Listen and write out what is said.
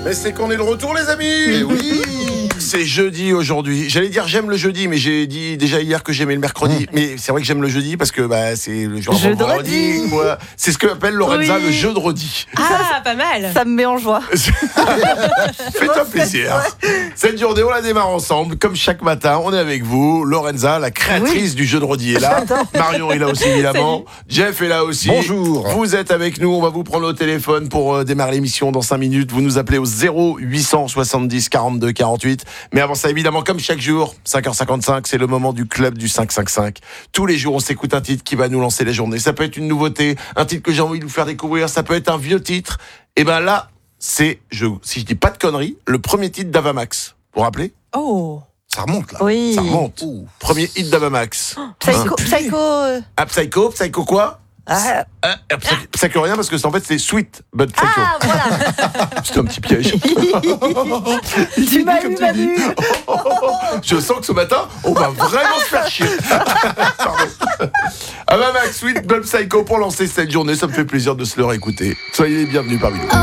Mais c'est qu'on est de retour, les amis. Mais oui. C'est jeudi aujourd'hui. J'allais dire j'aime le jeudi, mais j'ai dit déjà hier que j'aimais le mercredi. Mais c'est vrai que j'aime le jeudi parce que c'est le jour Jeudi. vendredi, quoi. C'est ce que appelle Lorenza le jeu de redis. Ah, pas mal. Ça me met en joie. Fais-toi plaisir. Cette journée, on la démarre ensemble. Comme chaque matin, on est avec vous. Lorenza, la créatrice du jeu de redis, est là. Marion est là aussi, évidemment. Jeff est là aussi. Bonjour. Vous êtes avec nous. On va vous prendre au téléphone pour démarrer l'émission dans 5 minutes. Vous nous appelez au 0870 42 48. Mais avant ça, évidemment, comme chaque jour, 5h55, c'est le moment du club du 555. Tous les jours, on s'écoute un titre qui va nous lancer la journée. Ça peut être une nouveauté, un titre que j'ai envie de vous faire découvrir. Ça peut être un vieux titre. Et ben là, c'est, si je dis pas de conneries, le premier titre d'Avamax. Vous vous rappelez ? Oh. Ça remonte là. Oui. Ça remonte. Premier hit d'Avamax. Psycho. Psycho quoi ? Psycho rien parce que c'est Sweet But Psycho. Ah, voilà. C'était un petit piège. Tu m'as eu, Manu. Je sens que ce matin, on va vraiment se faire chier. Avamax, Sweet But Psycho pour lancer cette journée. Ça me fait plaisir de se le réécouter. Soyez les bienvenus parmi nous.